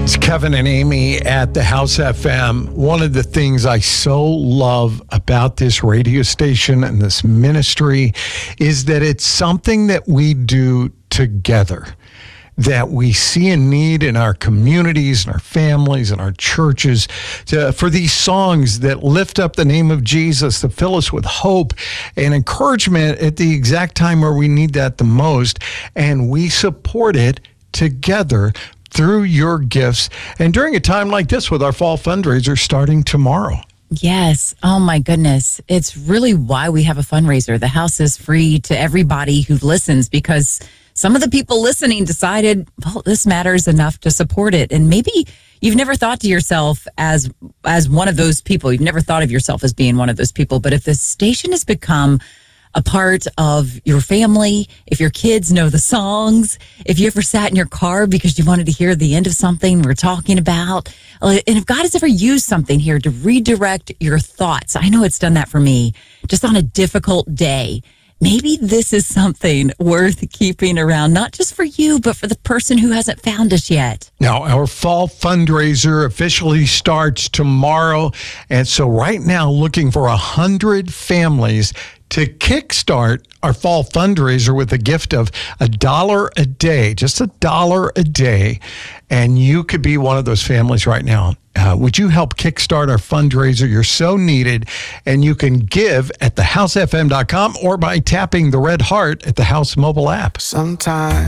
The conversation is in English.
It's Kevin and Amy at the House FM. One of the things I so love about this radio station and this ministry is that it's something that we do together, that we see a need in our communities and our families and our churches for these songs that lift up the name of Jesus, that fill us with hope and encouragement at the exact time where we need that the most. And we support it together through your gifts, and during a time like this with our fall fundraiser starting tomorrow. Yes. Oh, my goodness. It's really why we have a fundraiser. The house is free to everybody who listens because some of the people listening decided, well, this matters enough to support it. And maybe you've never thought to yourself as one of those people. You've never thought of yourself as being one of those people. But if the station has become a part of your family, if your kids know the songs, if you ever sat in your car because you wanted to hear the end of something we're talking about, and if God has ever used something here to redirect your thoughts, I know it's done that for me, just on a difficult day. Maybe this is something worth keeping around, not just for you, but for the person who hasn't found us yet. Now, our fall fundraiser officially starts tomorrow. And so right now, looking for 100 families to kickstart our fall fundraiser with a gift of $1 a day, just $1 a day. And you could be one of those families right now. Would you help kickstart our fundraiser? You're so needed. And you can give at thehousefm.com or by tapping the red heart at the House mobile app. Sometimes